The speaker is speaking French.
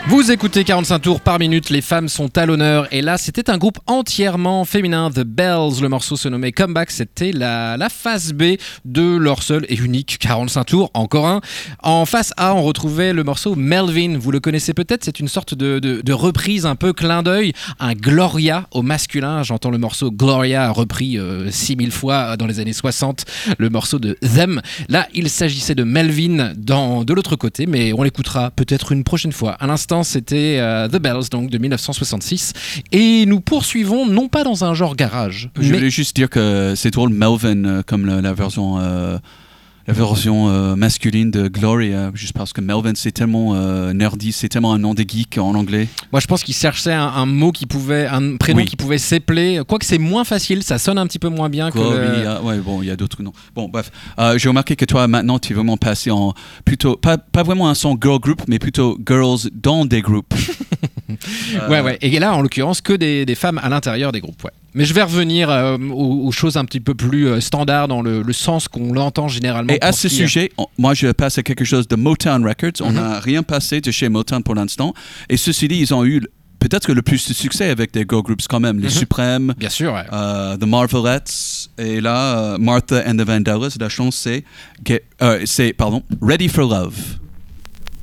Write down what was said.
Vous écoutez 45 tours par minute, les femmes sont à l'honneur. Et là, c'était un groupe entièrement féminin, The Bells. Le morceau se nommait Comeback. C'était la phase B de leur seul et unique 45 tours, encore un. En face A, on retrouvait le morceau Melvin. Vous le connaissez peut-être, c'est une sorte de reprise un peu clin d'œil. Un Gloria au masculin. J'entends le morceau Gloria repris 6000 fois dans les années 60. Le morceau de Them. Là, il s'agissait de Melvin de l'autre côté, mais on l'écoutera peut-être une prochaine fois. À l'instant, c'était The Bells, donc de 1966. Et nous poursuivons, non pas dans un genre garage. Je voulais juste dire que c'est drôle, Melvin, comme la version masculine de Gloria, juste parce que Melvin, c'est tellement nerdy, c'est tellement un nom de geek en anglais. Moi, je pense qu'il cherchait un mot un prénom qui pouvait s'épeler. Quoique c'est moins facile, ça sonne un petit peu moins bien Gloria, ouais, bon, il y a d'autres noms. Bon, bref, j'ai remarqué que toi, maintenant, tu es vraiment passé en plutôt, pas vraiment un son girl group, mais plutôt girls dans des groupes. Ouais. Et là, en l'occurrence, que des femmes à l'intérieur des groupes, ouais. Mais je vais revenir aux choses un petit peu plus standards dans le sens qu'on l'entend généralement. Et à ce sujet, moi je passe à quelque chose de Motown Records. On n'a rien passé de chez Motown pour l'instant. Et ceci dit, ils ont eu peut-être le plus de succès avec des girl groups quand même. Les Supremes, bien sûr, ouais. The Marvelettes. Et là, Martha and the Vandellas, la chanson c'est Ready for Love.